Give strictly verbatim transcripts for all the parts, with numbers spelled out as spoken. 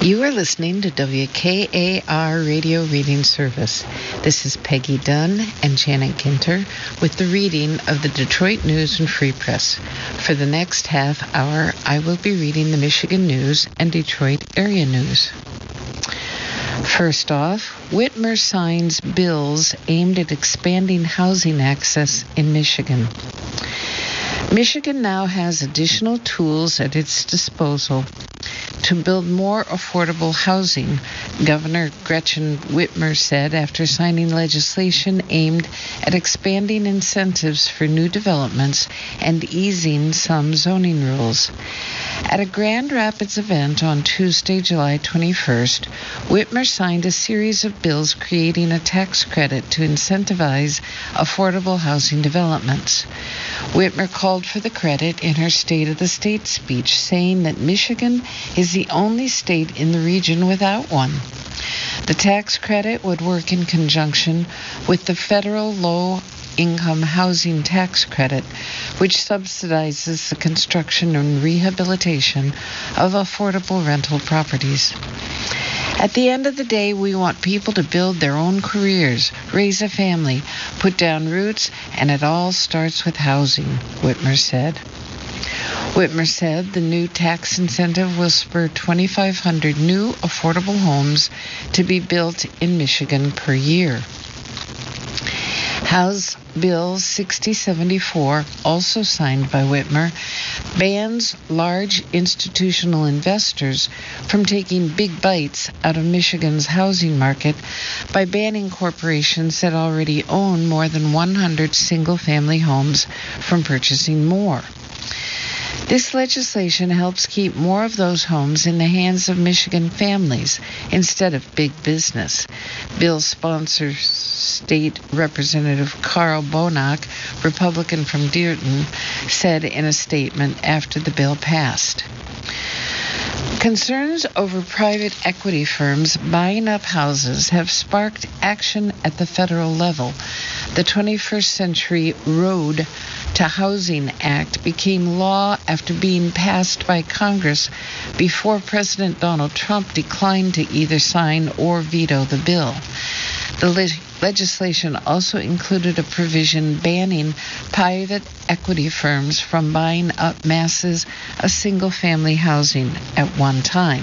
You are listening to W K A R Radio Reading Service. This is Peggy Dunn and Janet Ginter with the reading of the Detroit News and Free Press. For the next half hour, I will be reading the Michigan News and Detroit area news. First off, Whitmer signs bills aimed at expanding housing access in Michigan. Michigan now has additional tools at its disposal to build more affordable housing, Governor Gretchen Whitmer said after signing legislation aimed at expanding incentives for new developments and easing some zoning rules. At a Grand Rapids event on Tuesday, July twenty-first, Whitmer signed a series of bills creating a tax credit to incentivize affordable housing developments. Whitmer called for the credit in her State of the State speech, saying that Michigan is the only state in the region without one. The tax credit would work in conjunction with the federal low-income housing tax credit, which subsidizes the construction and rehabilitation of affordable rental properties. At the end of the day, we want people to build their own careers, raise a family, put down roots, and it all starts with housing, Whitmer said. Whitmer said the new tax incentive will spur twenty-five hundred new affordable homes to be built in Michigan per year. House Bill sixty seventy-four, also signed by Whitmer, bans large institutional investors from taking big bites out of Michigan's housing market by banning corporations that already own more than one hundred single-family homes from purchasing more. This legislation helps keep more of those homes in the hands of Michigan families instead of big business. Bill sponsor State Representative Carl Bonak, Republican from Dearden, said in a statement after the bill passed. Concerns over private equity firms buying up houses have sparked action at the federal level. The twenty-first Century Road to Housing Act became law after being passed by Congress before President Donald Trump declined to either sign or veto the bill. The le- legislation also included a provision banning private equity firms from buying up masses of single-family housing at one time.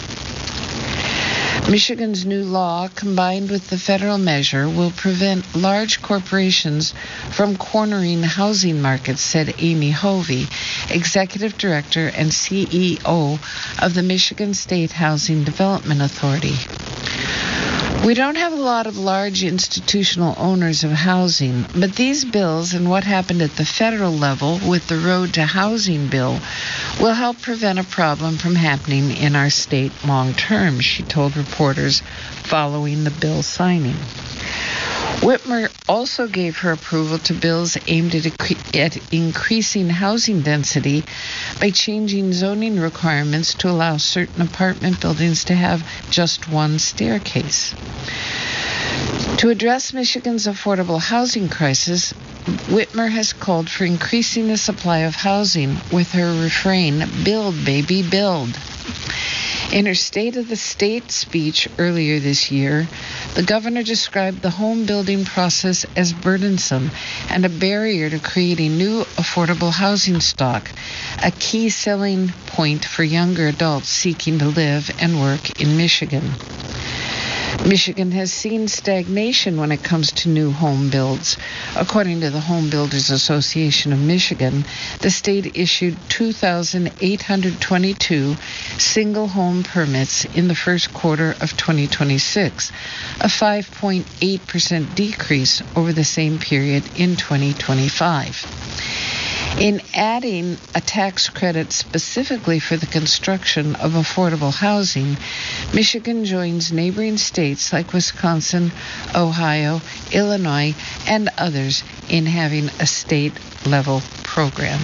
Michigan's new law, combined with the federal measure, will prevent large corporations from cornering housing markets, said Amy Hovey, Executive Director and C E O of the Michigan State Housing Development Authority. We don't have a lot of large institutional owners of housing, but these bills and what happened at the federal level with the Road to Housing bill will help prevent a problem from happening in our state long term, she told reporters following the bill signing. Whitmer also gave her approval to bills aimed at, at increasing housing density by changing zoning requirements to allow certain apartment buildings to have just one staircase. To address Michigan's affordable housing crisis, Whitmer has called for increasing the supply of housing with her refrain, "Build, baby, build." In her State of the State speech earlier this year, the governor described the home building process as burdensome and a barrier to creating new affordable housing stock, a key selling point for younger adults seeking to live and work in Michigan. Michigan has seen stagnation when it comes to new home builds. According to the Home Builders Association of Michigan, the state issued two thousand eight hundred twenty-two single home permits in the first quarter of twenty twenty-six, a five point eight percent decrease over the same period in twenty twenty-five. In adding a tax credit specifically for the construction of affordable housing, Michigan joins neighboring states like Wisconsin, Ohio, Illinois, and others in having a state-level program.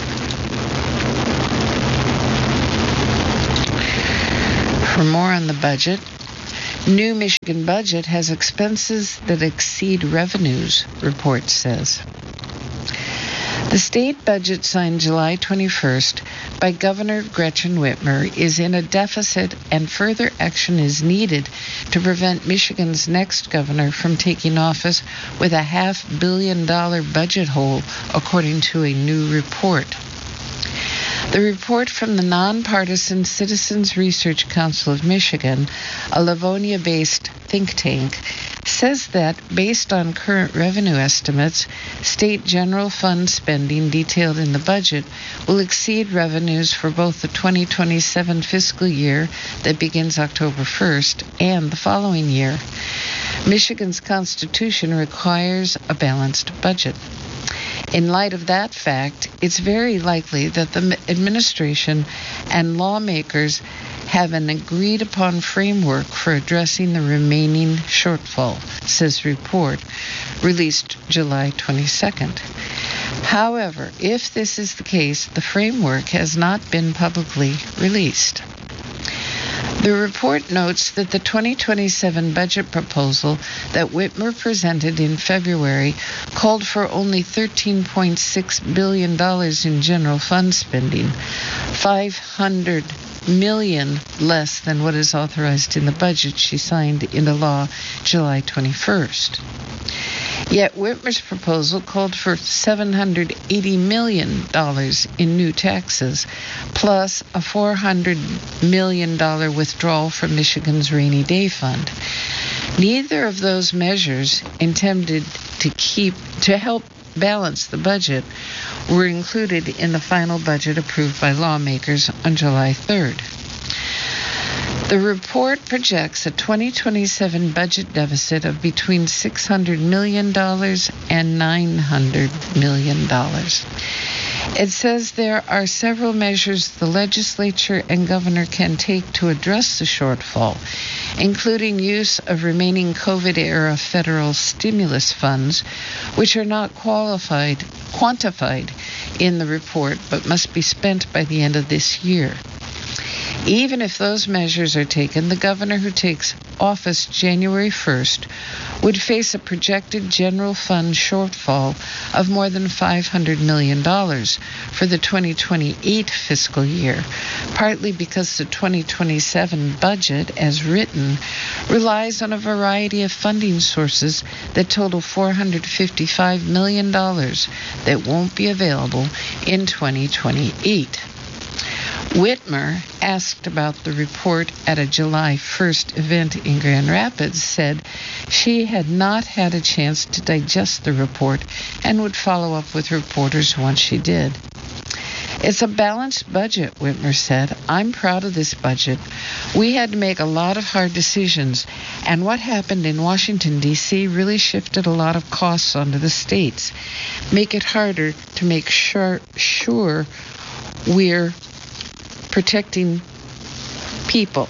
For more on the budget, new Michigan budget has expenses that exceed revenues, report says. The state budget signed July twenty-first by Governor Gretchen Whitmer is in a deficit, and further action is needed to prevent Michigan's next governor from taking office with a half billion dollar budget hole, according to a new report. The report from the nonpartisan Citizens Research Council of Michigan, a Livonia-based think tank, says that, based on current revenue estimates, state general fund spending detailed in the budget will exceed revenues for both the twenty twenty-seven fiscal year that begins October first and the following year. Michigan's Constitution requires a balanced budget. In light of that fact, it's very likely that the administration and lawmakers have an agreed-upon framework for addressing the remaining shortfall, says the report, released July twenty-second. However, if this is the case, the framework has not been publicly released. The report notes that the twenty twenty-seven budget proposal that Whitmer presented in February called for only thirteen point six billion dollars in general fund spending, five hundred million dollars less than what is authorized in the budget she signed into law July twenty-first. Yet Whitmer's proposal called for seven hundred eighty million dollars in new taxes, plus a four hundred million dollars withdrawal from Michigan's rainy day fund. Neither of those measures, intended to keep to help balance the budget, were included in the final budget approved by lawmakers on July third. The report projects a twenty twenty-seven budget deficit of between six hundred million dollars and nine hundred million dollars. It says there are several measures the legislature and governor can take to address the shortfall, including use of remaining COVID-era federal stimulus funds, which are not qualified, quantified in the report but must be spent by the end of this year. Even if those measures are taken, the governor who takes office January first would face a projected general fund shortfall of more than five hundred million dollars for the twenty twenty-eight fiscal year, partly because the twenty twenty-seven budget, as written, relies on a variety of funding sources that total four hundred fifty-five million dollars that won't be available in twenty twenty-eight. Whitmer, asked about the report at a July first event in Grand Rapids, said she had not had a chance to digest the report and would follow up with reporters once she did. It's a balanced budget, Whitmer said. I'm proud of this budget. We had to make a lot of hard decisions, and what happened in Washington, D C really shifted a lot of costs onto the states, make it harder to make sure, sure we're protecting people.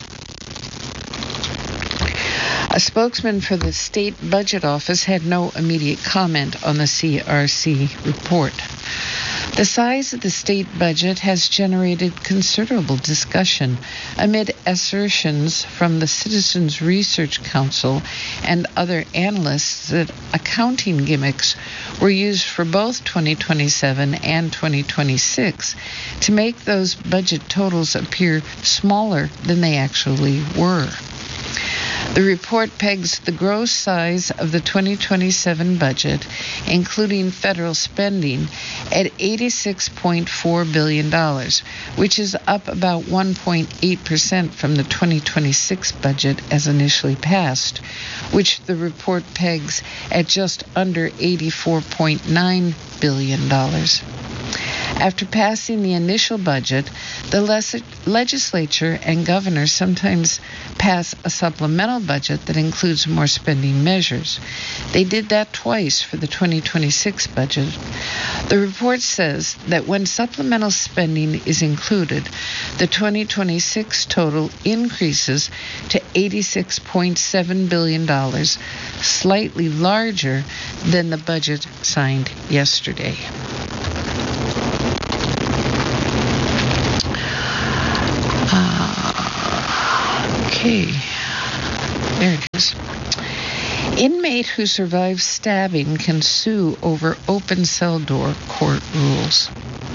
A spokesman for the state budget office had no immediate comment on the C R C report. The size of the state budget has generated considerable discussion amid assertions from the Citizens Research Council and other analysts that accounting gimmicks were used for both twenty twenty-seven and twenty twenty-six to make those budget totals appear smaller than they actually were. The report pegs the gross size of the twenty twenty-seven budget, including federal spending, at eighty-six point four billion dollars, which is up about one point eight percent from the twenty twenty-six budget as initially passed, which the report pegs at just under eighty-four point nine billion dollars. After passing the initial budget, the les- legislature and governor sometimes pass a supplemental budget that includes more spending measures. They did that twice for the twenty twenty-six budget. The report says that when supplemental spending is included, the twenty twenty-six total increases to eighty-six point seven billion dollars, slightly larger than the budget signed yesterday. Okay, there it is. Inmate who survives stabbing can sue over open cell door, court rules.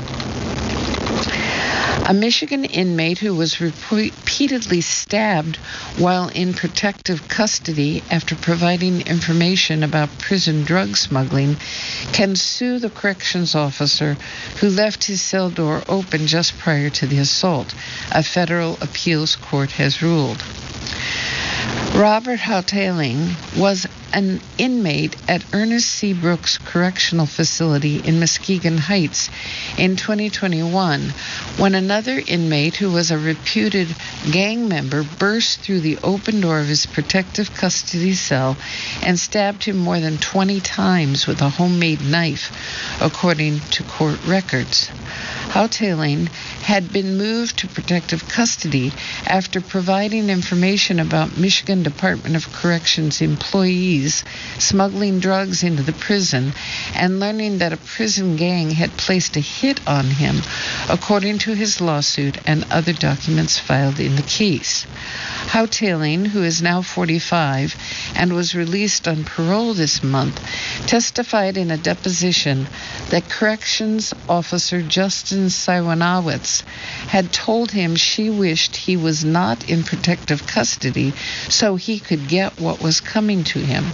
A Michigan inmate who was repeatedly stabbed while in protective custody after providing information about prison drug smuggling can sue the corrections officer who left his cell door open just prior to the assault, a federal appeals court has ruled. Robert Houghteling was an inmate at Ernest C. Brooks Correctional Facility in Muskegon Heights in twenty twenty-one when another inmate who was a reputed gang member burst through the open door of his protective custody cell and stabbed him more than twenty times with a homemade knife, according to court records. Houghteling had been moved to protective custody after providing information about Michigan Department of Corrections employees smuggling drugs into the prison and learning that a prison gang had placed a hit on him, according to his lawsuit and other documents filed in the case. Houghteling, who is now forty-five and was released on parole this month, testified in a deposition that Corrections Officer Justin Siwanowitz had told him she wished he was not in protective custody so he could get what was coming to him.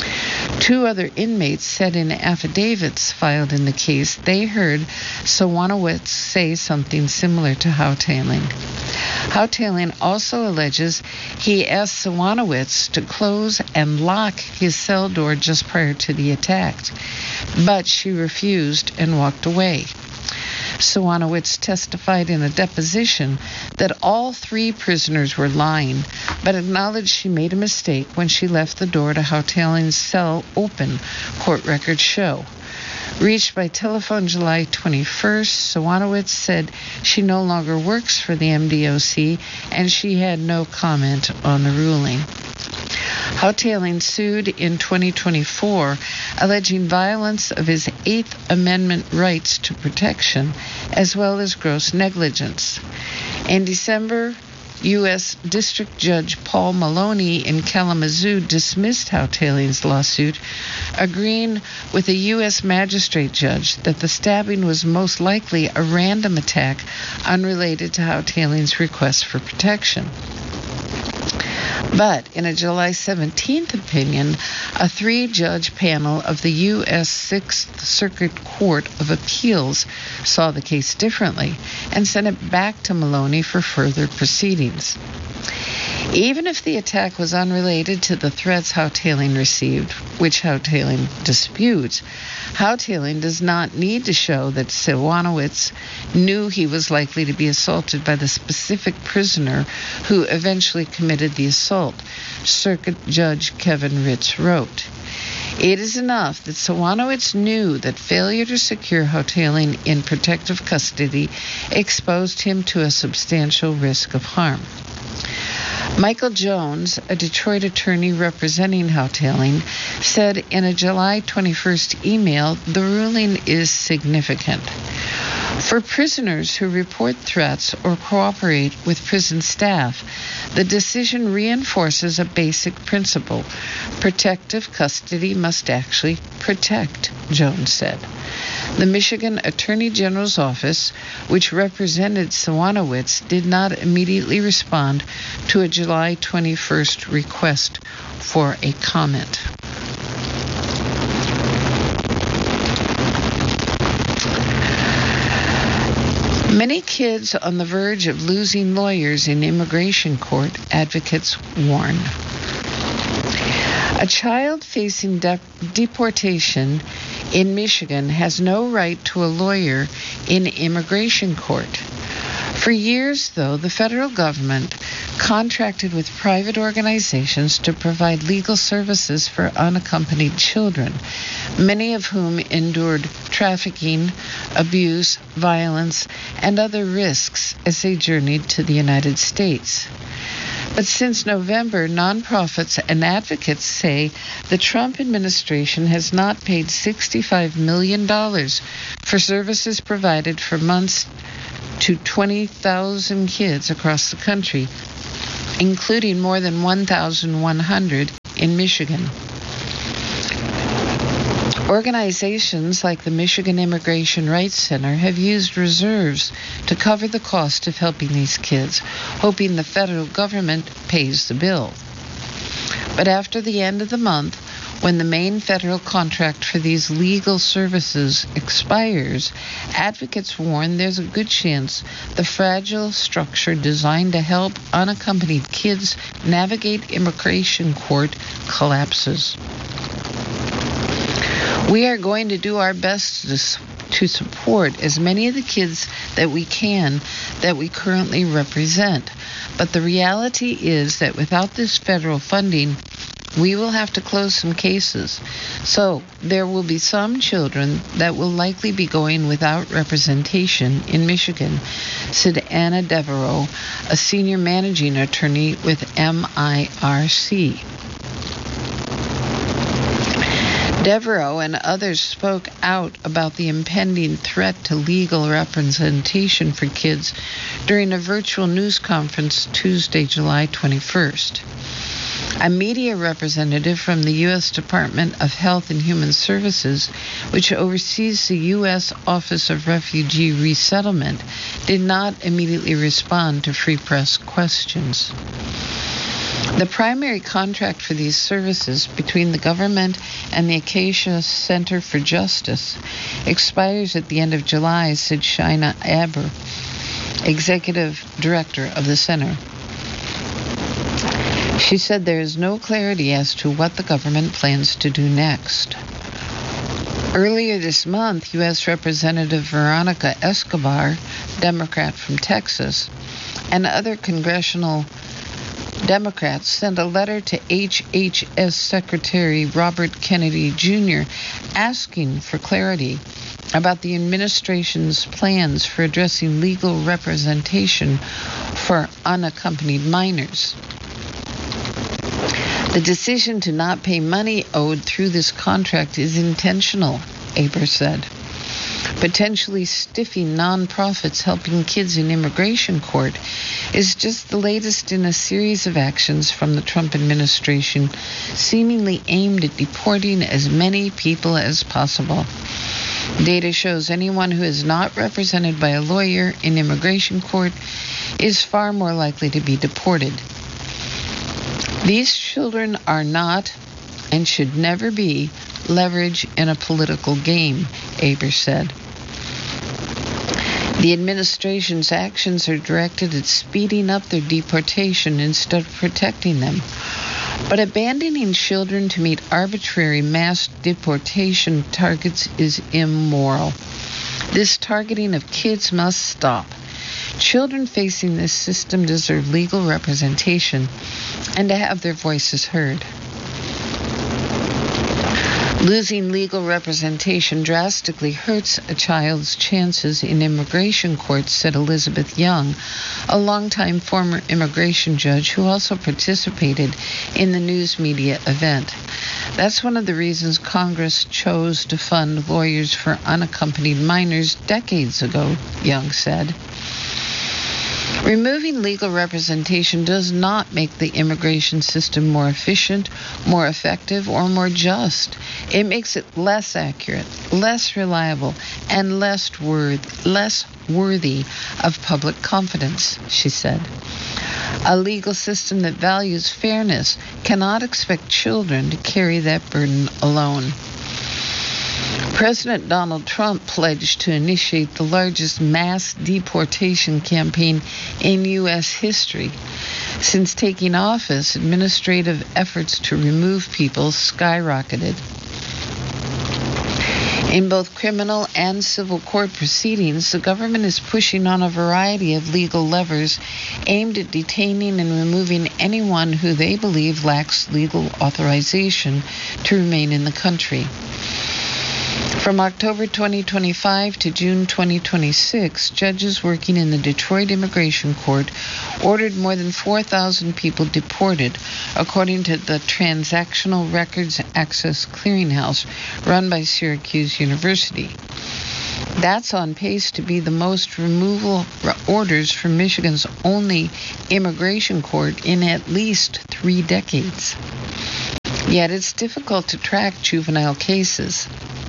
Two other inmates said in affidavits filed in the case they heard Siwanowitz say something similar to Houghteling. Houghteling also alleges he asked Siwanowitz to close and lock his cell door just prior to the attack, but she refused and walked away. Siwanowitz testified in a deposition that all three prisoners were lying, but acknowledged she made a mistake when she left the door to Houghtelin's cell open, court records show. Reached by telephone July twenty-first, Siwanowitz said she no longer works for the M D O C and she had no comment on the ruling. Houghteling sued in twenty twenty-four, alleging violence of his Eighth Amendment rights to protection, as well as gross negligence. In December, U S District Judge Paul Maloney in Kalamazoo dismissed Houghtelin's lawsuit, agreeing with a U S magistrate judge that the stabbing was most likely a random attack unrelated to Houghtelin's request for protection. But in a July seventeenth opinion, a three-judge panel of the U S Sixth Circuit Court of Appeals saw the case differently and sent it back to Maloney for further proceedings. Even if the attack was unrelated to the threats Houghteling received, which Houghteling disputes, Houghteling does not need to show that Siwanowitz knew he was likely to be assaulted by the specific prisoner who eventually committed the assault, Circuit Judge Kevin Ritz wrote. It is enough that Siwanowitz knew that failure to secure Houghteling in protective custody exposed him to a substantial risk of harm. Michael Jones, a Detroit attorney representing Houghteling, said in a July twenty-first email, the ruling is significant. For prisoners who report threats or cooperate with prison staff, the decision reinforces a basic principle. Protective custody must actually protect, Jones said. The Michigan Attorney General's office, which represented Siwanowitz, did not immediately respond to a July twenty-first request for a comment. Many kids on the verge of losing lawyers in immigration court, advocates warn. A child facing de- deportation in Michigan has no right to a lawyer in immigration court. For years, though, the federal government contracted with private organizations to provide legal services for unaccompanied children, many of whom endured trafficking, abuse, violence, and other risks as they journeyed to the United States. But since November, nonprofits and advocates say the Trump administration has not paid sixty-five million dollars for services provided for months to twenty thousand kids across the country, including more than one thousand one hundred in Michigan. Organizations like the Michigan Immigration Rights Center have used reserves to cover the cost of helping these kids, hoping the federal government pays the bill. But after the end of the month, when the main federal contract for these legal services expires, advocates warn there's a good chance the fragile structure designed to help unaccompanied kids navigate immigration court collapses. We are going to do our best to, to support as many of the kids that we can that we currently represent. But the reality is that without this federal funding, we will have to close some cases. So there will be some children that will likely be going without representation in Michigan, said Anna Devereaux, a senior managing attorney with M I R C. Devereaux and others spoke out about the impending threat to legal representation for kids during a virtual news conference Tuesday, July twenty-first. A media representative from the U S Department of Health and Human Services, which oversees the U S Office of Refugee Resettlement, did not immediately respond to Free Press questions. The primary contract for these services between the government and the Acacia Center for Justice expires at the end of July, said Shaina Aber, executive director of the center. She said there is no clarity as to what the government plans to do next. Earlier this month, U S Representative Veronica Escobar, Democrat from Texas, and other congressional Democrats sent a letter to H H S Secretary Robert Kennedy Junior asking for clarity about the administration's plans for addressing legal representation for unaccompanied minors. The decision to not pay money owed through this contract is intentional, Aber said. Potentially stiffing nonprofits helping kids in immigration court is just the latest in a series of actions from the Trump administration seemingly aimed at deporting as many people as possible. Data shows anyone who is not represented by a lawyer in immigration court is far more likely to be deported. These children are not and should never be leverage in a political game, Aber said. The administration's actions are directed at speeding up their deportation instead of protecting them. But abandoning children to meet arbitrary mass deportation targets is immoral. This targeting of kids must stop. Children facing this system deserve legal representation and to have their voices heard. Losing legal representation drastically hurts a child's chances in immigration courts, said Elizabeth Young, a longtime former immigration judge who also participated in the news media event. That's one of the reasons Congress chose to fund lawyers for unaccompanied minors decades ago, Young said. Removing legal representation does not make the immigration system more efficient, more effective, or more just. It makes it less accurate, less reliable, and less worth, less worthy of public confidence, she said. A legal system that values fairness cannot expect children to carry that burden alone. President Donald Trump pledged to initiate the largest mass deportation campaign in U S history. Since taking office, administrative efforts to remove people skyrocketed. In both criminal and civil court proceedings, the government is pushing on a variety of legal levers aimed at detaining and removing anyone who they believe lacks legal authorization to remain in the country. From October twenty twenty-five to June twenty twenty-six, judges working in the Detroit Immigration Court ordered more than four thousand people deported, according to the Transactional Records Access Clearinghouse run by Syracuse University. That's on pace to be the most removal orders from Michigan's only immigration court in at least three decades. Yet it's difficult to track juvenile cases.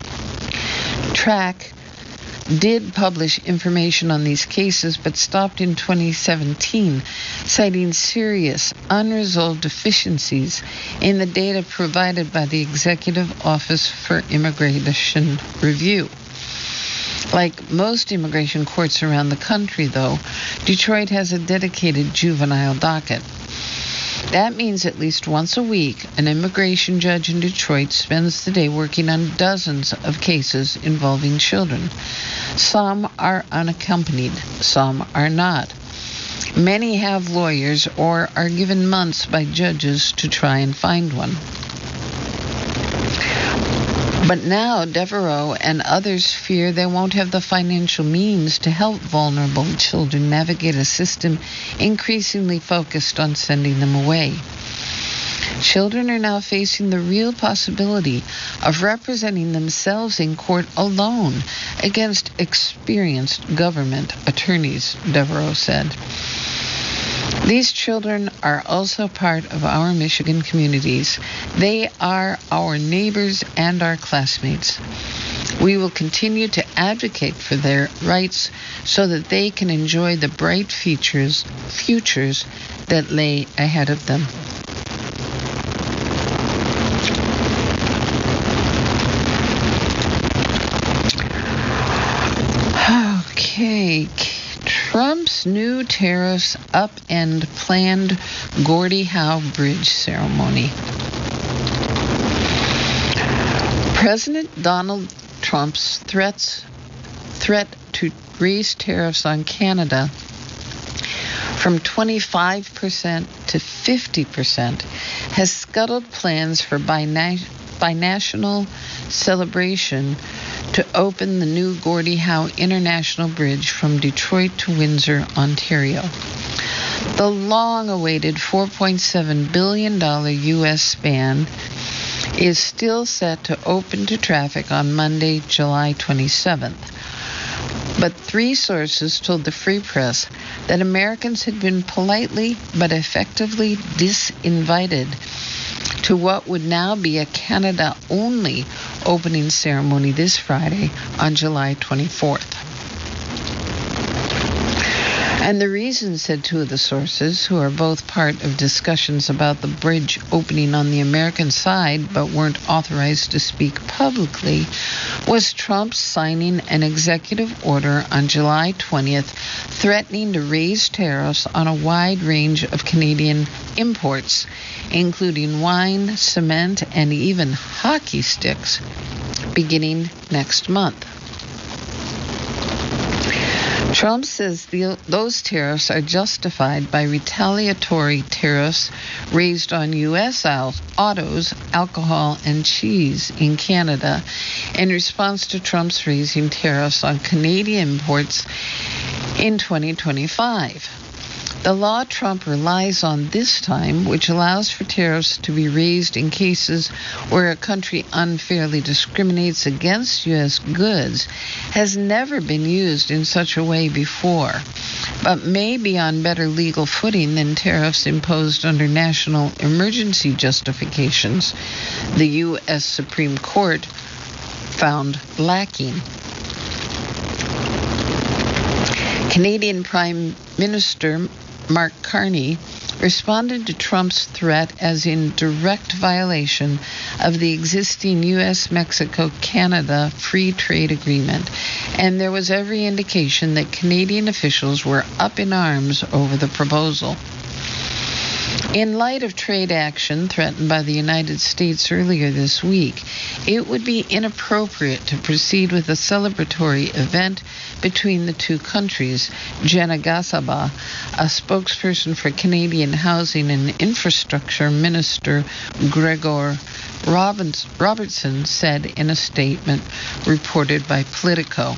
Track did publish information on these cases, but stopped in twenty seventeen, citing serious, unresolved deficiencies in the data provided by the Executive Office for Immigration Review. Like most immigration courts around the country, though, Detroit has a dedicated juvenile docket. That means at least once a week, an immigration judge in Detroit spends the day working on dozens of cases involving children. Some are unaccompanied, some are not. Many have lawyers or are given months by judges to try and find one. But now Devereaux and others fear they won't have the financial means to help vulnerable children navigate a system increasingly focused on sending them away. Children are now facing the real possibility of representing themselves in court alone against experienced government attorneys, Devereaux said. These children are also part of our Michigan communities. They are our neighbors and our classmates. We will continue to advocate for their rights so that they can enjoy the bright futures, futures that lay ahead of them. Okay. Trump's new tariffs upend planned Gordie Howe Bridge ceremony. President Donald Trump's threats, threat to raise tariffs on Canada from twenty-five percent to fifty percent has scuttled plans for bina- binational celebration to open the new Gordie Howe International Bridge from Detroit to Windsor, Ontario. The long-awaited four point seven billion dollars U S span is still set to open to traffic on Monday, July twenty-seventh. But three sources told the Free Press that Americans had been politely but effectively disinvited to what would now be a Canada-only opening ceremony this Friday on July twenty-fourth. And the reason, said two of the sources, who are both part of discussions about the bridge opening on the American side but weren't authorized to speak publicly, was Trump signing an executive order on July twentieth threatening to raise tariffs on a wide range of Canadian imports, including wine, cement, and even hockey sticks, beginning next month. Trump says the, those tariffs are justified by retaliatory tariffs raised on U S autos, alcohol, and cheese in Canada in response to Trump's raising tariffs on Canadian imports in twenty twenty-five. The law Trump relies on this time, which allows for tariffs to be raised in cases where a country unfairly discriminates against U S goods, has never been used in such a way before, but may be on better legal footing than tariffs imposed under national emergency justifications, the U S Supreme Court found lacking. Canadian Prime Minister Mark Carney responded to Trump's threat as in direct violation of the existing U S Mexico Canada Free Trade Agreement, and there was every indication that Canadian officials were up in arms over the proposal. In light of trade action threatened by the United States earlier this week, it would be inappropriate to proceed with a celebratory event between the two countries. Jenna Gasaba, a spokesperson for Canadian Housing and Infrastructure Minister Gregor Robertson, said in a statement reported by Politico.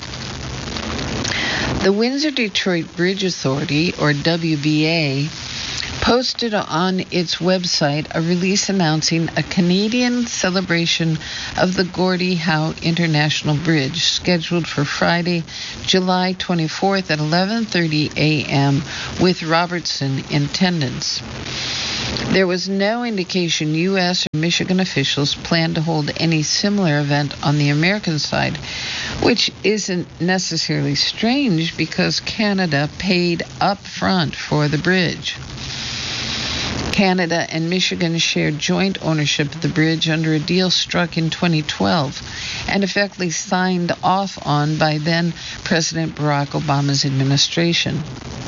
The Windsor-Detroit Bridge Authority, or W B A, posted on its website a release announcing a Canadian celebration of the Gordie Howe International Bridge scheduled for Friday, July twenty-fourth at eleven thirty a.m. with Robertson in attendance. There was no indication U S or Michigan officials planned to hold any similar event on the American side, which isn't necessarily strange because Canada paid up front for the bridge. Canada and Michigan shared joint ownership of the bridge under a deal struck in twenty twelve and effectively signed off on by then President Barack Obama's administration.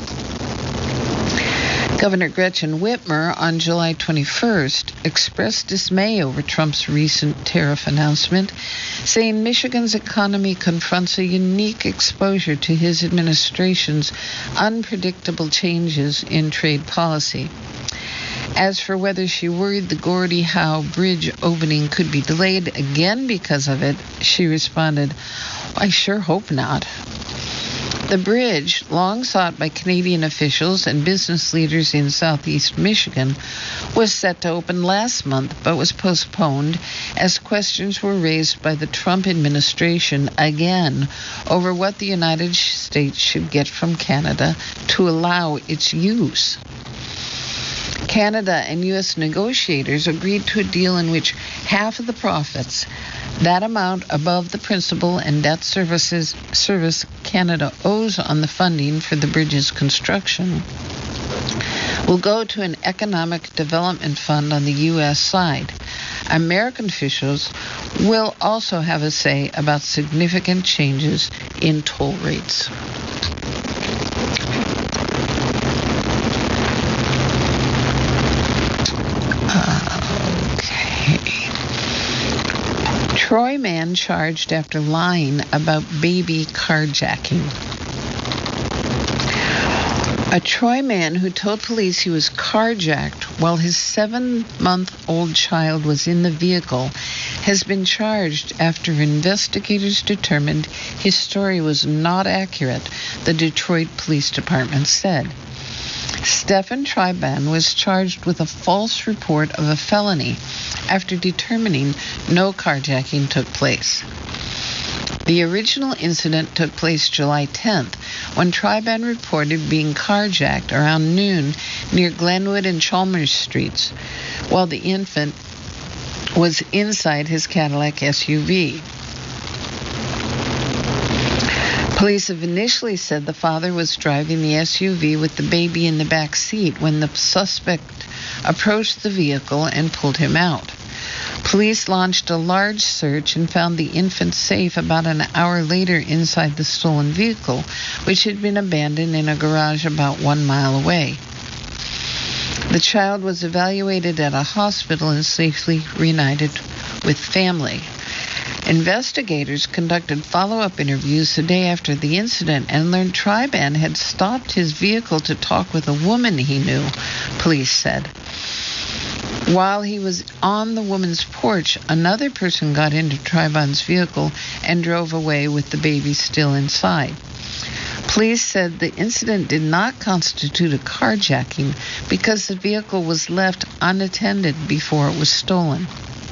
Governor Gretchen Whitmer on July twenty-first expressed dismay over Trump's recent tariff announcement, saying Michigan's economy confronts a unique exposure to his administration's unpredictable changes in trade policy. As for whether she worried the Gordie Howe Bridge opening could be delayed again because of it, she responded, "I sure hope not." The bridge, long sought by Canadian officials and business leaders in southeast Michigan, was set to open last month but was postponed as questions were raised by the Trump administration again over what the United States should get from Canada to allow its use. Canada and U S negotiators agreed to a deal in which half of the profits, that amount above the principal and debt services service Canada owes on the funding for the bridge's construction, will go to an economic development fund on the U S side. American officials will also have a say about significant changes in toll rates. Troy man charged after lying about baby carjacking. A Troy man who told police he was carjacked while his seven-month-old child was in the vehicle has been charged after investigators determined his story was not accurate, the Detroit Police Department said. Stephen Triban was charged with a false report of a felony after determining no carjacking took place. The original incident took place July tenth, when Triban reported being carjacked around noon near Glenwood and Chalmers Streets, while the infant was inside his Cadillac S U V. Police have initially said the father was driving the S U V with the baby in the back seat when the suspect approached the vehicle and pulled him out. Police launched a large search and found the infant safe about an hour later inside the stolen vehicle, which had been abandoned in a garage about one mile away. The child was evaluated at a hospital and safely reunited with family. Investigators conducted follow-up interviews the day after the incident and learned Triban had stopped his vehicle to talk with a woman he knew, police said. While he was on the woman's porch, another person got into Triban's vehicle and drove away with the baby still inside. Police said the incident did not constitute a carjacking because the vehicle was left unattended before it was stolen.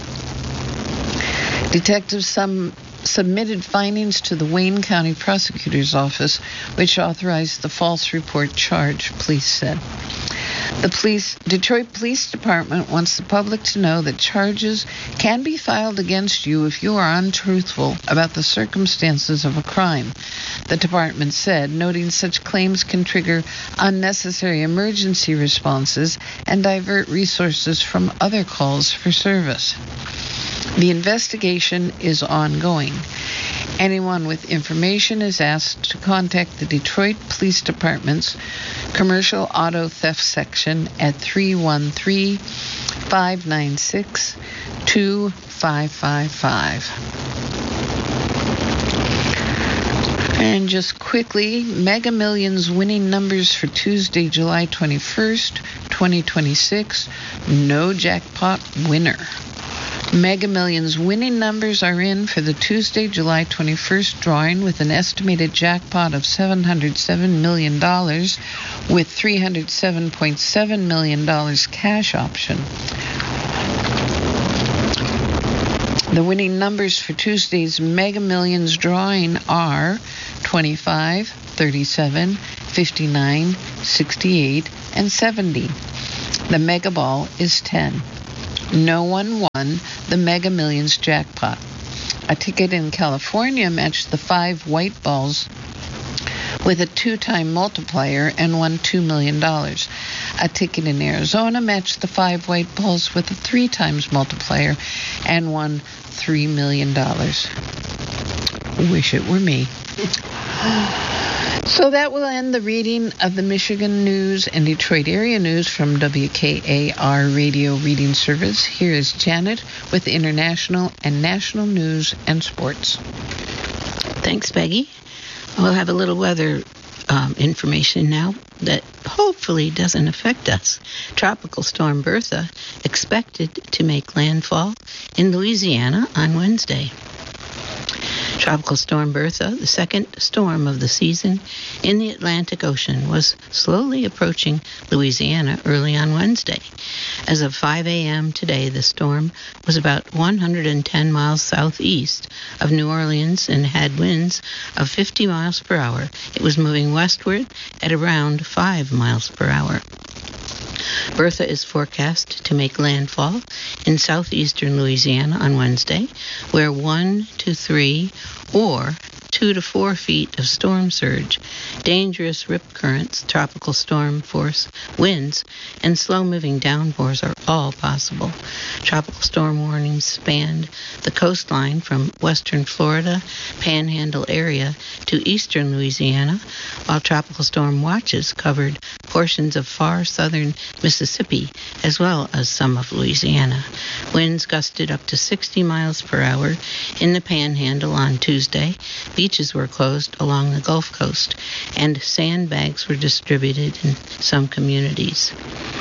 Detectives some submitted findings to the Wayne County Prosecutor's Office, which authorized the false report charge, police said. The police, Detroit Police Department wants the public to know that charges can be filed against you if you are untruthful about the circumstances of a crime, the department said, noting such claims can trigger unnecessary emergency responses and divert resources from other calls for service. The investigation is ongoing. Anyone with information is asked to contact the Detroit Police Department's Commercial Auto Theft Section at three one three, five nine six, two five five five. And just quickly, Mega Millions winning numbers for Tuesday, July twenty-first, twenty twenty-six. No jackpot winner. Mega Millions winning numbers are in for the Tuesday, July twenty-first drawing with an estimated jackpot of seven hundred seven million dollars with three hundred seven point seven million dollars cash option. The winning numbers for Tuesday's Mega Millions drawing are twenty-five, thirty-seven, fifty-nine, sixty-eight, and seventy. The Mega Ball is ten. No one won the Mega Millions jackpot. A ticket in California matched the five white balls with a two-time multiplier and won two million dollars. A ticket in Arizona matched the five white balls with a three times multiplier and won three million dollars. Wish it were me. So that will end the reading of the Michigan News and Detroit Area News from W K A R Radio Reading Service. Here is Janet with international and national news and sports. Thanks, Peggy. We'll have a little weather um, information now that hopefully doesn't affect us. Tropical storm Bertha expected to make landfall in Louisiana on Wednesday. Tropical storm Bertha, the second storm of the season in the Atlantic Ocean, was slowly approaching Louisiana early on Wednesday. As of five a.m. today, the storm was about one hundred ten miles southeast of New Orleans and had winds of fifty miles per hour. It was moving westward at around five miles per hour. Bertha is forecast to make landfall in southeastern Louisiana on Wednesday, where one to three or two to four feet of storm surge, dangerous rip currents, tropical storm force winds, and slow-moving downpours are all possible. Tropical storm warnings spanned the coastline from western Florida, Panhandle area to eastern Louisiana, while tropical storm watches covered portions of far southern Mississippi as well as some of Louisiana. Winds gusted up to sixty miles per hour in the Panhandle on Tuesday. Beaches were closed along the Gulf Coast, and sandbags were distributed in some communities.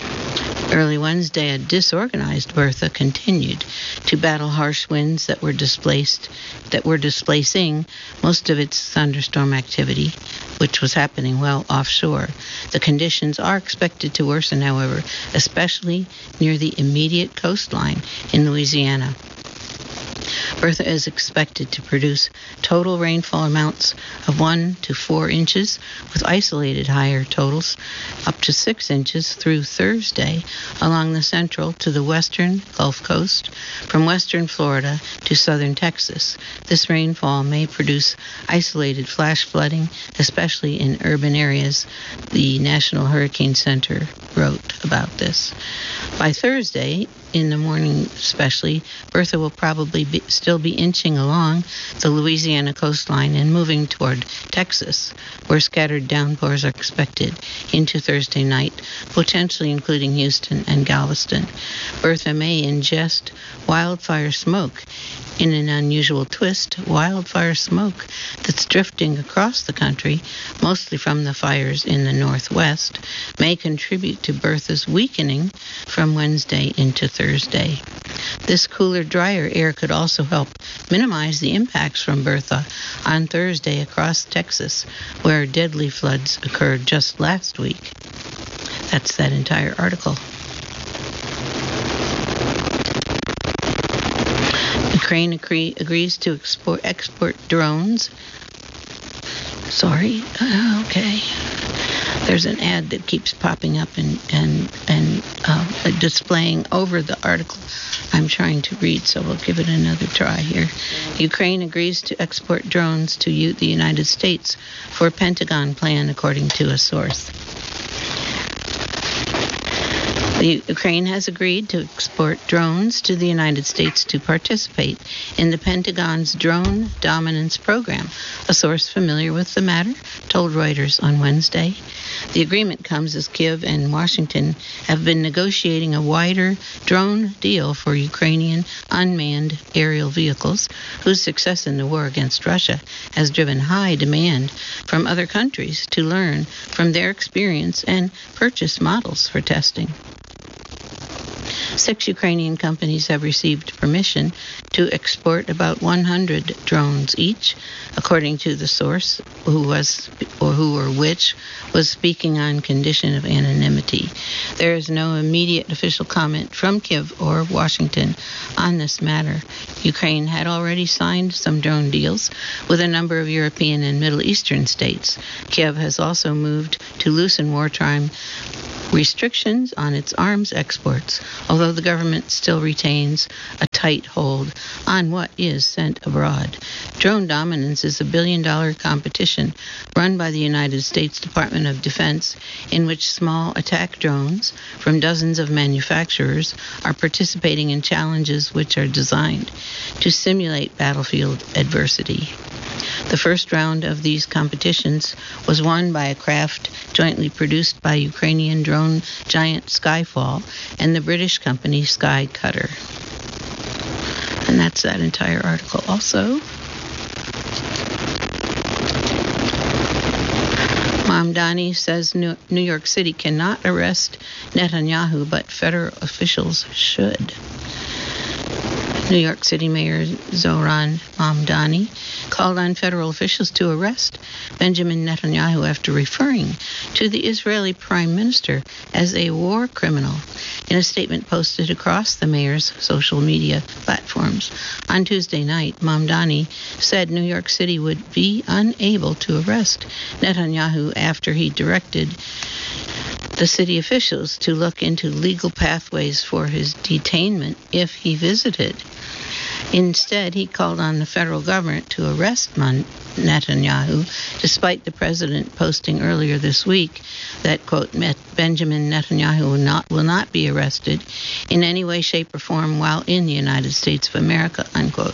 Early Wednesday, a disorganized Bertha continued to battle harsh winds that were displaced, that were displacing most of its thunderstorm activity, which was happening well offshore. The conditions are expected to worsen, however, especially near the immediate coastline in Louisiana. Bertha is expected to produce total rainfall amounts of one to four inches, with isolated higher totals up to six inches through Thursday along the central to the western Gulf Coast, from western Florida to southern Texas. This rainfall may produce isolated flash flooding, especially in urban areas. The National Hurricane Center wrote about this. By Thursday, in the morning especially, Bertha will probably be, still be inching along the Louisiana coastline and moving toward Texas, where scattered downpours are expected into Thursday night, potentially including Houston and Galveston. Bertha may ingest wildfire smoke. In an unusual twist, wildfire smoke that's drifting across the country, mostly from the fires in the northwest, may contribute to Bertha's weakening from Wednesday into Thursday. This cooler, drier air could also help minimize the impacts from Bertha on Thursday across Texas, where deadly floods occurred just last week. That's that entire article. Ukraine agree, agrees to export, export drones. Sorry, uh, okay. There's an ad that keeps popping up and and and uh, displaying over the article I'm trying to read, so we'll give it another try here. Ukraine agrees to export drones to U- the United States for Pentagon plan, according to a source. The Ukraine has agreed to export drones to the United States to participate in the Pentagon's Drone Dominance Program. A source familiar with the matter told Reuters on Wednesday. The agreement comes as Kyiv and Washington have been negotiating a wider drone deal for Ukrainian unmanned aerial vehicles, whose success in the war against Russia has driven high demand from other countries to learn from their experience and purchase models for testing. Six Ukrainian companies have received permission to export about one hundred drones each, according to the source, who was or who or which was speaking on condition of anonymity. There is no immediate official comment from Kyiv or Washington on this matter. Ukraine had already signed some drone deals with a number of European and Middle Eastern states. Kyiv has also moved to loosen wartime restrictions on its arms exports, although the government still retains a tight hold on what is sent abroad. Drone dominance is a billion-dollar competition run by the United States Department of Defense, in which small attack drones from dozens of manufacturers are participating in challenges which are designed to simulate battlefield adversity. The first round of these competitions was won by a craft jointly produced by Ukrainian drone giant Skyfall and the British company Sky Cutter. And that's that entire article also. Mamdani says New York City cannot arrest Netanyahu, but federal officials should. New York City Mayor Zohran Mamdani called on federal officials to arrest Benjamin Netanyahu after referring to the Israeli Prime Minister as a war criminal in a statement posted across the mayor's social media platforms. On Tuesday night, Mamdani said New York City would be unable to arrest Netanyahu after he directed the city officials to look into legal pathways for his detainment if he visited. Instead, he called on the federal government to arrest Netanyahu, despite the president posting earlier this week that, quote, Benjamin Netanyahu will not, will not be arrested in any way, shape, or form while in the United States of America, unquote.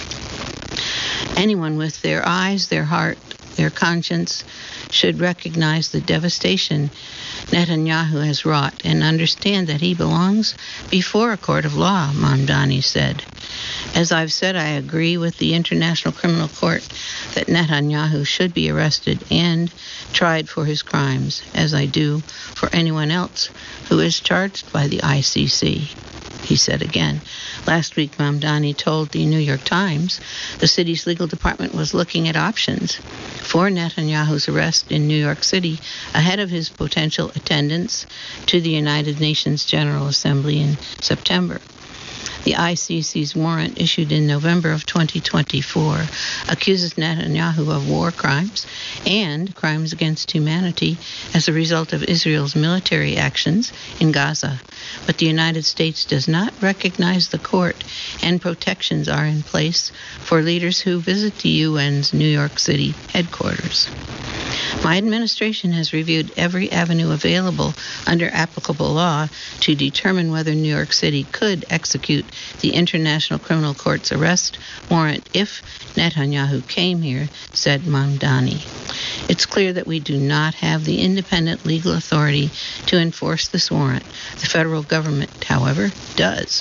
Anyone with their eyes, their heart, their conscience should recognize the devastation Netanyahu has wrought and understand that he belongs before a court of law, Mamdani said. As I've said, I agree with the International Criminal Court that Netanyahu should be arrested and tried for his crimes, as I do for anyone else who is charged by the I C C, he said again. Last week, Mamdani told the New York Times the city's legal department was looking at options for Netanyahu's arrest in New York City ahead of his potential attendance to the United Nations General Assembly in September. The I C C's warrant, issued in November of twenty twenty-four, accuses Netanyahu of war crimes and crimes against humanity as a result of Israel's military actions in Gaza. But the United States does not recognize the court, and protections are in place for leaders who visit the U N's New York City headquarters. My administration has reviewed every avenue available under applicable law to determine whether New York City could execute the International Criminal Court's arrest warrant if Netanyahu came here, said Mamdani. It's clear that we do not have the independent legal authority to enforce this warrant. The federal government, however, does.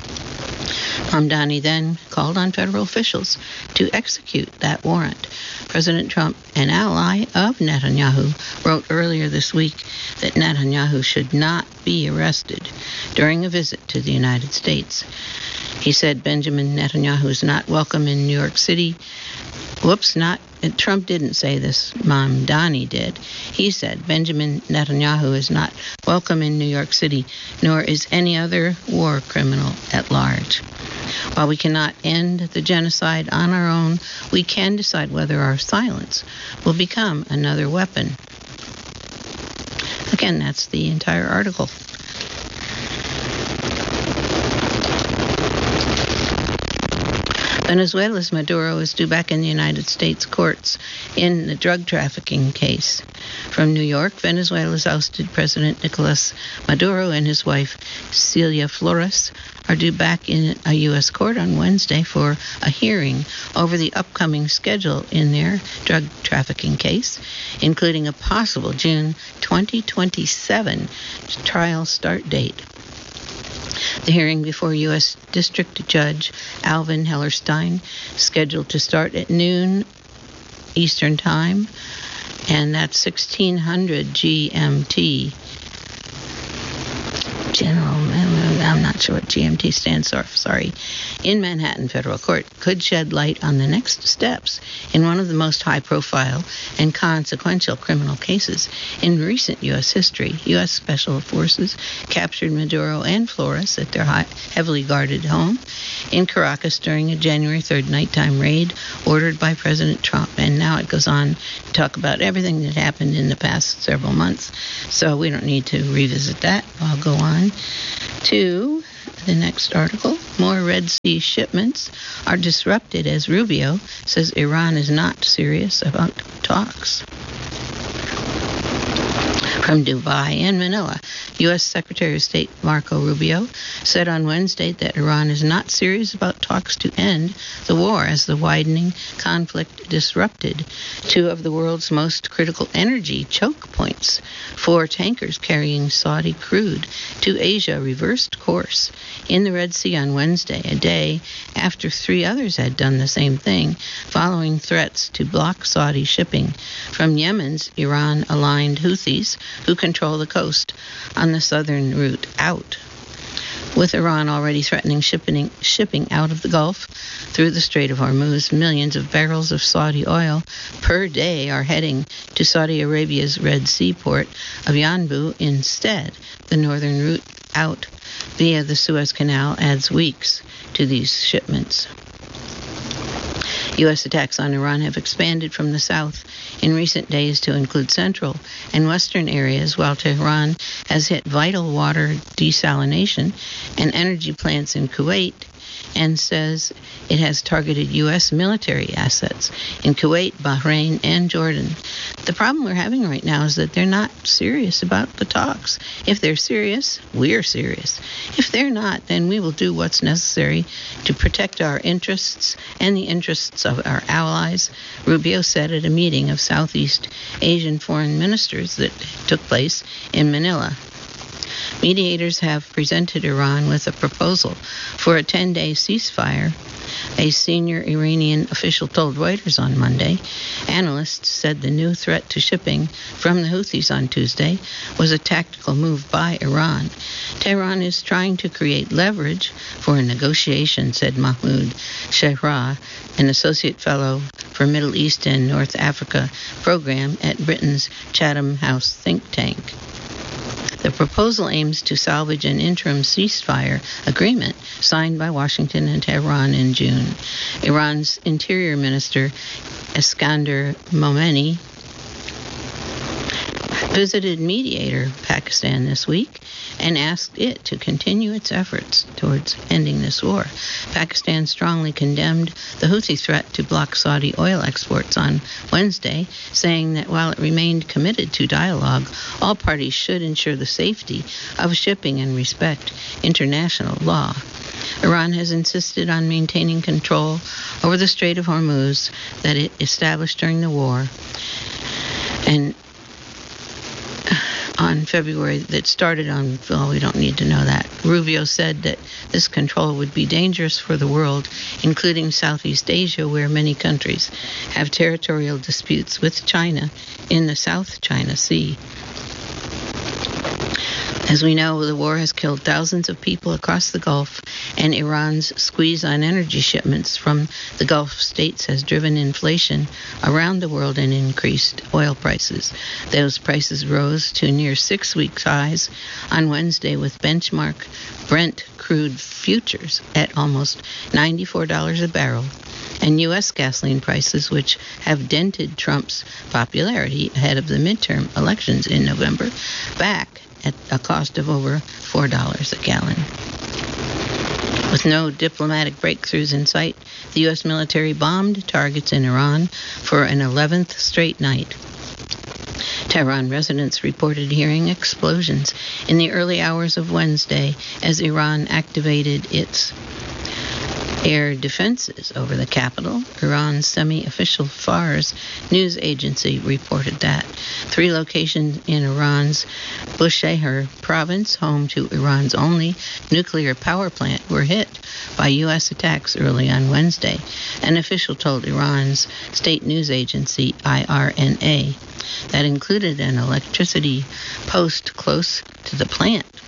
Mamdani then called on federal officials to execute that warrant. President Trump, an ally of Netanyahu, wrote earlier this week that Netanyahu should not be arrested during a visit to the United States. He said Benjamin Netanyahu is not welcome in New York City. Whoops, not Trump didn't say this. Mamdani did. He said Benjamin Netanyahu is not welcome in New York City, nor is any other war criminal at large. While we cannot end the genocide on our own, we can decide whether our silence will become another weapon. Again, that's the entire article. Venezuela's Maduro is due back in the United States courts in the drug trafficking case. From New York, Venezuela's ousted President Nicolas Maduro and his wife Celia Flores are due back in a U S court on Wednesday for a hearing over the upcoming schedule in their drug trafficking case, including a possible June twenty twenty-seven trial start date. The hearing before U S District Judge Alvin Hellerstein, scheduled to start at noon Eastern Time, and that's sixteen hundred G M T. General, I'm not not sure what G M T stands for, sorry, in Manhattan federal court could shed light on the next steps in one of the most high-profile and consequential criminal cases in recent U S history. U S Special Forces captured Maduro and Flores at their high, heavily guarded home in Caracas during a January third nighttime raid ordered by President Trump. And now it goes on to talk about everything that happened in the past several months. So we don't need to revisit that. I'll go on to the next article. More Red Sea shipments are disrupted as Rubio says Iran is not serious about talks. From Dubai and Manila, U S Secretary of State Marco Rubio said on Wednesday that Iran is not serious about talks to end the war as the widening conflict disrupted two of the world's most critical energy choke points. Four tankers carrying Saudi crude to Asia reversed course in the Red Sea on Wednesday, a day after three others had done the same thing, following threats to block Saudi shipping from Yemen's Iran-aligned Houthis, who control the coast on the southern route out. With Iran already threatening shipping, shipping out of the Gulf through the Strait of Hormuz, millions of barrels of Saudi oil per day are heading to Saudi Arabia's Red Sea port of Yanbu instead. The northern route out via the Suez Canal adds weeks to these shipments. U S attacks on Iran have expanded from the south in recent days to include central and western areas, while Tehran has hit vital water desalination and energy plants in Kuwait and says it has targeted U S military assets in Kuwait, Bahrain, and Jordan. The problem we're having right now is that they're not serious about the talks. If they're serious, we're serious. If they're not, then we will do what's necessary to protect our interests and the interests of our allies, Rubio said at a meeting of Southeast Asian foreign ministers that took place in Manila. Mediators have presented Iran with a proposal for a ten-day ceasefire, a senior Iranian official told Reuters on Monday. Analysts said the new threat to shipping from the Houthis on Tuesday was a tactical move by Iran. Tehran is trying to create leverage for a negotiation, said Mahmoud Shehrah, an associate fellow for Middle East and North Africa program at Britain's Chatham House think tank. The proposal aims to salvage an interim ceasefire agreement signed by Washington and Tehran in June. Iran's Interior Minister Iskander Momeni visited mediator Pakistan this week and asked it to continue its efforts towards ending this war. Pakistan strongly condemned the Houthi threat to block Saudi oil exports on Wednesday, saying that while it remained committed to dialogue, all parties should ensure the safety of shipping and respect international law. Iran has insisted on maintaining control over the Strait of Hormuz that it established during the war, and on February, that started on, well, we don't need to know that. Rubio said that this control would be dangerous for the world, including Southeast Asia, where many countries have territorial disputes with China in the South China Sea. As we know, the war has killed thousands of people across the Gulf, and Iran's squeeze on energy shipments from the Gulf states has driven inflation around the world and increased oil prices. Those prices rose to near six-week highs on Wednesday, with benchmark Brent crude futures at almost ninety-four dollars a barrel, and U S gasoline prices, which have dented Trump's popularity ahead of the midterm elections in November, back at a cost of over four dollars a gallon. With no diplomatic breakthroughs in sight, the U S military bombed targets in Iran for an eleventh straight night. Tehran residents reported hearing explosions in the early hours of Wednesday as Iran activated its air defenses over the capital. Iran's semi-official Fars news agency reported that three locations in Iran's Bushehr province, home to Iran's only nuclear power plant, were hit by U S attacks early on Wednesday. An official told Iran's state news agency I R N A that included an electricity post close to the plant.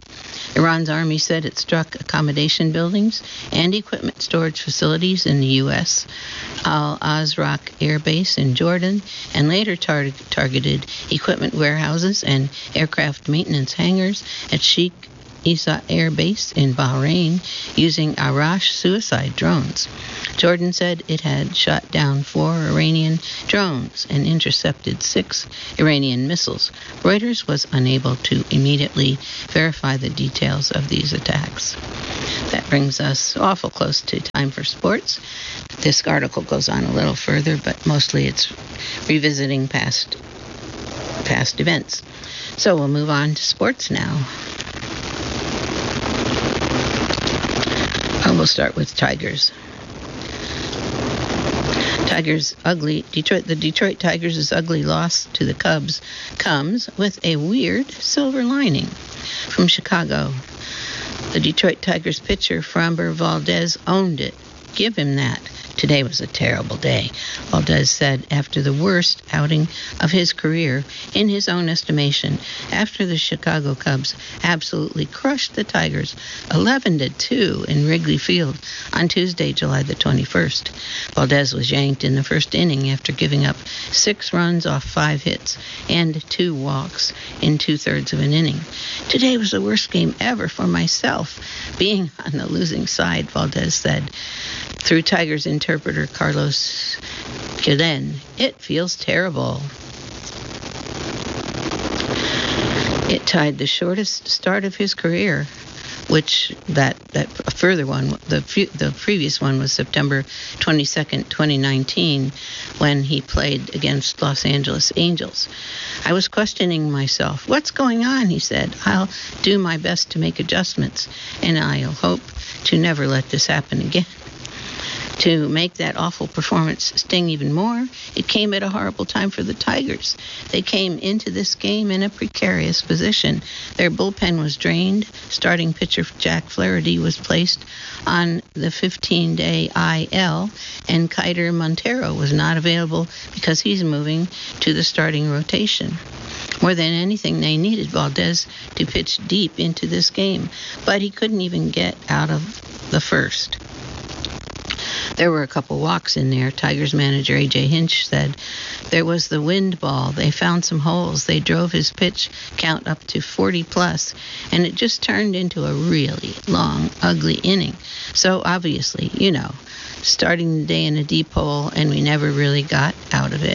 Iran's army said it struck accommodation buildings and equipment storage facilities in the U S, Al Azraq Air Base in Jordan, and later tar- targeted equipment warehouses and aircraft maintenance hangars at Sheikh Isa Air Base in Bahrain using Arash suicide drones. Jordan said it had shot down four Iranian drones and intercepted six Iranian missiles. Reuters was unable to immediately verify the details of these attacks. That brings us awful close to time for sports. This article goes on a little further, but mostly it's revisiting past past events. So we'll move on to sports now. We'll start with Tigers. Tigers' ugly Detroit. The Detroit Tigers' ugly loss to the Cubs comes with a weird silver lining. From Chicago, the Detroit Tigers pitcher Framber Valdez owned it. Give him that. Today was a terrible day, Valdez said after the worst outing of his career, in his own estimation, after the Chicago Cubs absolutely crushed the Tigers eleven to two in Wrigley Field on Tuesday, July the twenty-first. Valdez was yanked in the first inning after giving up six runs off five hits and two walks in two-thirds of an inning. Today was the worst game ever for myself, being on the losing side, Valdez said. Through Tigers interpreter Carlos Quillen, it feels terrible. It tied the shortest start of his career, which that that further one, the the previous one was September twenty-second, twenty nineteen, when he played against Los Angeles Angels. I was questioning myself. What's going on? He said. I'll do my best to make adjustments, and I'll hope to never let this happen again. To make that awful performance sting even more, it came at a horrible time for the Tigers. They came into this game in a precarious position. Their bullpen was drained. Starting pitcher Jack Flaherty was placed on the fifteen-day I L, and Kiter Montero was not available because he's moving to the starting rotation. More than anything, they needed Valdez to pitch deep into this game, but he couldn't even get out of the first. There were a couple walks in there. Tigers manager A J Hinch said there was the wind ball. They found some holes. They drove his pitch count up to forty plus, and it just turned into a really long, ugly inning. So obviously, you know, starting the day in a deep hole, and we never really got out of it.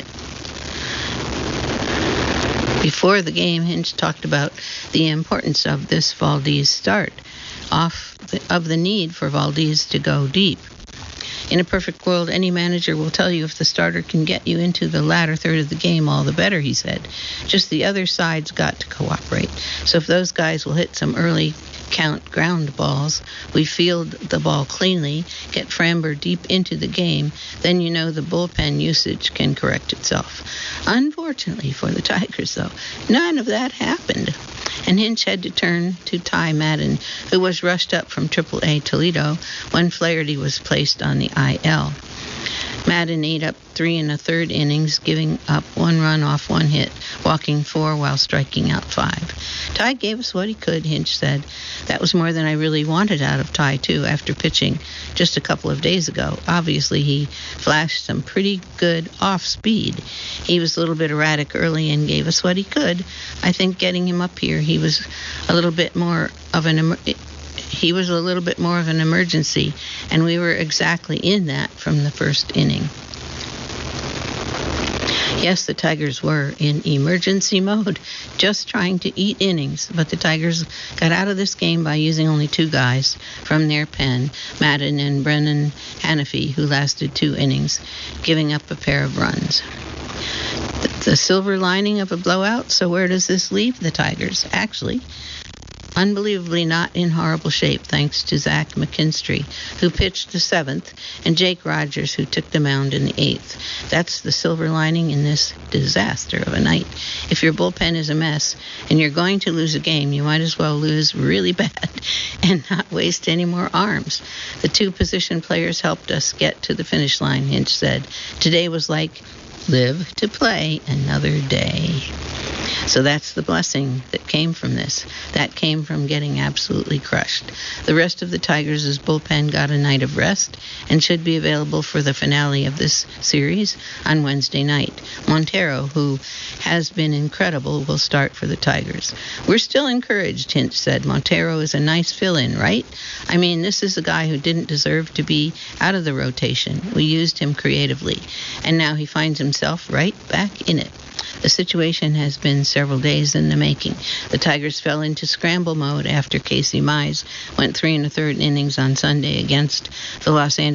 Before the game, Hinch talked about the importance of this Valdez start, off the, of the need for Valdez to go deep. In a perfect world, any manager will tell you if the starter can get you into the latter third of the game, all the better, he said. Just the other side's got to cooperate. So if those guys will hit some early count ground balls, we field the ball cleanly, get Framber deep into the game, then you know the bullpen usage can correct itself. Unfortunately for the Tigers, though, none of that happened. And Hinch had to turn to Ty Madden, who was rushed up from triple A Toledo when Flaherty was placed on the I L. Madden ate up three and a third innings, giving up one run off one hit, walking four while striking out five. Ty gave us what he could, Hinch said. That was more than I really wanted out of Ty, too, after pitching just a couple of days ago. Obviously, he flashed some pretty good off-speed. He was a little bit erratic early and gave us what he could. I think getting him up here, he was a little bit more of an... Emer- He was a little bit more of an emergency, and we were exactly in that from the first inning. Yes, the Tigers were in emergency mode, just trying to eat innings, but the Tigers got out of this game by using only two guys from their pen, Madden and Brennan Hanafy, who lasted two innings, giving up a pair of runs. The, the silver lining of a blowout, so where does this leave the Tigers? Actually, unbelievably not in horrible shape, thanks to Zach McKinstry, who pitched the seventh, and Jake Rogers, who took the mound in the eighth. That's the silver lining in this disaster of a night. If your bullpen is a mess and you're going to lose a game, you might as well lose really bad and not waste any more arms. The two position players helped us get to the finish line, Hinch said. Today was like live to play another day. So that's the blessing that came from this. That came from getting absolutely crushed. The rest of the Tigers' bullpen got a night of rest and should be available for the finale of this series on Wednesday night. Montero, who has been incredible, will start for the Tigers. We're still encouraged, Hinch said. Montero is a nice fill-in, right? I mean, this is a guy who didn't deserve to be out of the rotation. We used him creatively, and now he finds himself right back in it. The situation has been several days in the making. The Tigers fell into scramble mode after Casey Mize went three and a third innings on Sunday against the Los Angeles